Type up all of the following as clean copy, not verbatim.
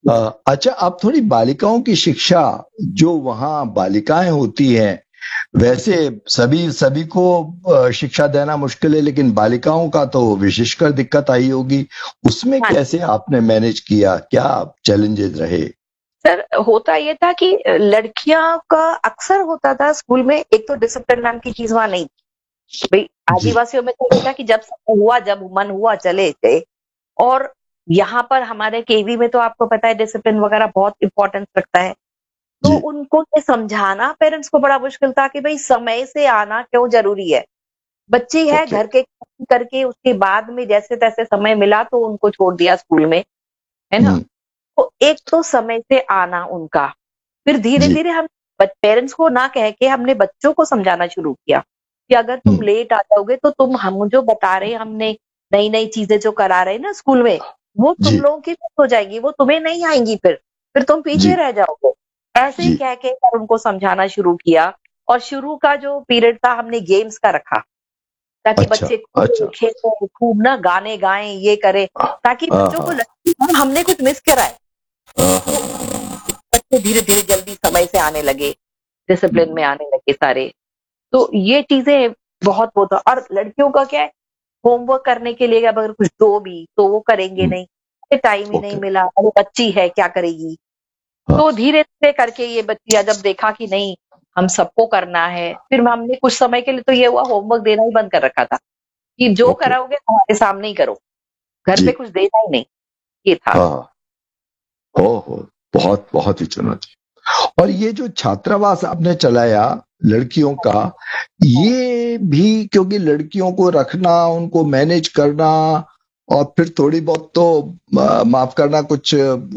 अच्छा, आप थोड़ी बालिकाओं की शिक्षा, जो वहाँ बालिकाएं होती हैं, वैसे सभी सभी को शिक्षा देना मुश्किल है, लेकिन बालिकाओं का तो विशेषकर दिक्कत आई होगी। उसमें हाँ कैसे आपने मैनेज किया, क्या चैलेंजेस रहे? सर, होता ये था कि लड़कियां का अक्सर होता था स्कूल में, एक तो डिसिप्लिन नाम की चीज वहां नहीं थी भाई। जी। आदिवासियों में तो ये था कि जब समय हुआ, जब मन हुआ चले गए। और यहाँ पर हमारे केवी में तो आपको पता है डिसिप्लिन वगैरह बहुत इंपॉर्टेंस रखता है। तो जी। उनको ये समझाना पेरेंट्स को बड़ा मुश्किल था कि भाई समय से आना क्यों जरूरी है। बच्ची है, ओके। घर के काम करके उसके बाद में जैसे तैसे समय मिला तो उनको छोड़ दिया स्कूल में, है ना। हम्म। तो एक तो समय से आना उनका, फिर धीरे जी। धीरे हम पेरेंट्स को ना कह के हमने बच्चों को समझाना शुरू किया कि अगर तुम हम्म। लेट आ जाओगे तो तुम हम जो बता रहे हैं, हमने नई नई चीजें जो करा रहे हैं ना स्कूल में, वो तुम जी। लोगों की मिस हो जाएगी, वो तुम्हें नहीं आएंगी, फिर तुम पीछे जी। रह जाओगे। ऐसे ही जी। कह के और उनको समझाना शुरू किया। और शुरू का जो पीरियड था हमने गेम्स का रखा, ताकि अच्छा। बच्चे खूब अच्छा। खेलें, खूब ना गाने गाएं, ये करें, ताकि बच्चों को हाँ। लगे कि हमने कुछ मिस करा है। तो हाँ। बच्चे धीरे धीरे जल्दी समय से आने लगे, डिसिप्लिन में आने लगे सारे। तो ये चीजें बहुत वो था। और लड़कियों का क्या है, होमवर्क करने के लिए अगर कुछ दो भी तो वो करेंगे नहीं, टाइम ही नहीं ओके। मिला, अरे बच्ची है क्या करेगी। हाँ। तो धीरे धीरे करके ये बच्चियां जब देखा कि नहीं, हम सबको करना है, फिर हमने कुछ समय के लिए तो ये हुआ होमवर्क देना ही बंद कर रखा था कि जो ओके। कराओगे हमारे सामने ही करो, घर पे जी। कुछ देना ही नहीं। ये था। हाँ। हो बहुत बहुत ही चुनौती। और ये जो छात्रावास आपने चलाया लड़कियों का, ये भी क्योंकि लड़कियों को रखना, उनको मैनेज करना, और फिर थोड़ी बहुत तो माफ करना, कुछ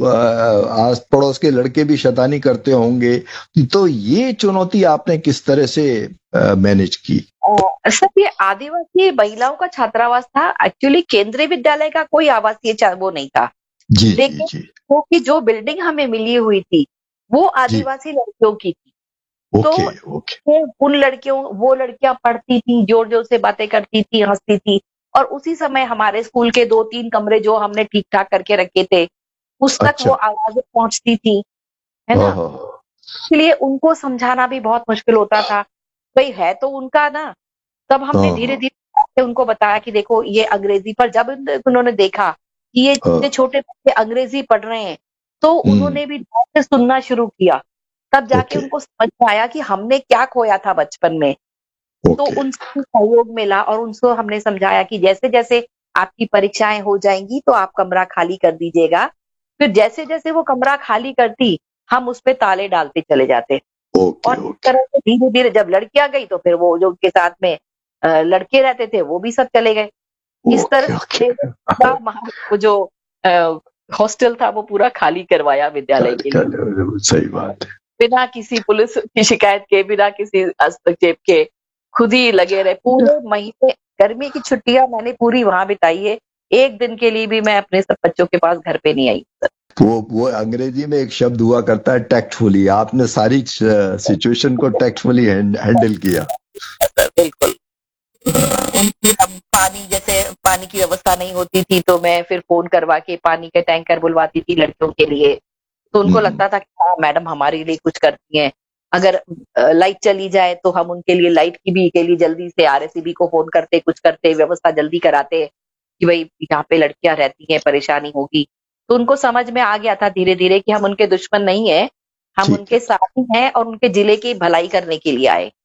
आस पड़ोस के लड़के भी शैतानी करते होंगे, तो ये चुनौती आपने किस तरह से मैनेज की? सर, ये आदिवासी महिलाओं का छात्रावास था एक्चुअली, केंद्रीय विद्यालय का कोई आवासीय वो नहीं था। जी। जी। लेकिन जी। वो कि जो बिल्डिंग हमें मिली हुई थी वो जी। आदिवासी लड़कियों की थी। तो ओके। ओके। उन लड़कियों, वो लड़कियां पढ़ती थी, जोर जोर से बातें करती थी, हंसती थी। और उसी समय हमारे स्कूल के दो तीन कमरे जो हमने ठीक ठाक करके रखे थे, उस तक वो अच्छा। आवाजें पहुंचती थी, है हाँ ना। हाँ हाँ। इसलिए उनको समझाना भी बहुत मुश्किल होता था। भाई है तो उनका ना। तब हमने धीरे हाँ धीरे उनको बताया कि देखो ये अंग्रेजी, पर जब उन्होंने देखा कि ये हाँ। इतने छोटे बच्चे अंग्रेजी पढ़ रहे हैं, तो हम्म। उन्होंने भी ध्यान से सुनना शुरू किया। तब जाके ओके। उनको समझ में आया कि हमने क्या खोया था बचपन में। तो ओके। उनसे सहयोग मिला और उनको हमने समझाया कि जैसे जैसे आपकी परीक्षाएं हो जाएंगी तो आप कमरा खाली कर दीजिएगा। फिर जैसे जैसे वो कमरा खाली करती, हम उस पे ताले डालते चले जाते। ओके। और इस ओके। तरह से धीरे धीरे जब लड़कियां गई तो फिर वो जो उनके साथ में लड़के रहते थे वो भी सब चले गए। इस तरह ओके। से ओके। मेरे पूरा वो जो हॉस्टल था वो पूरा खाली करवाया विद्यालय के लिए, सही बात है। बिना किसी पुलिस की शिकायत के, बिना किसी हस्तक्षेप के। खुद ही लगे रहे पूरे महीने। गर्मी की छुट्टियां मैंने पूरी वहां बिताई है। एक दिन के लिए भी मैं अपने सब बच्चों के पास घर पे नहीं आई। वो अंग्रेजी में एक शब्द हुआ करता है, टैक्टफुली। आपने सारी सिचुएशन को टैक्टफुली हैंडल किया। बिल्कुल। उनकी हम पानी, जैसे पानी की व्यवस्था नहीं होती थी तो मैं फिर फोन करवा के पानी के टैंकर बुलवाती थी लड़कियों के लिए। तो उनको हम्म। लगता था कि हाँ मैडम हमारे लिए कुछ करती हैं। अगर लाइट चली जाए तो हम उनके लिए लाइट की भी के लिए जल्दी से आरएसीबी को फोन करते, कुछ करते, व्यवस्था जल्दी कराते कि भाई यहाँ पे लड़कियां रहती हैं, परेशानी होगी। तो उनको समझ में आ गया था धीरे धीरे कि हम उनके दुश्मन नहीं है, हम ठीक है। उनके साथ ही हैं और उनके जिले की भलाई करने के लिए आए।